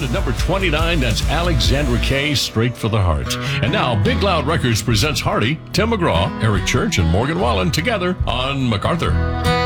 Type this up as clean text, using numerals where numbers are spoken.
at number 29, that's Alexandra Kay, Straight for the Heart. And now, Big Loud Records presents Hardy, Tim McGraw, Eric Church, and Morgan Wallen together on MacArthur.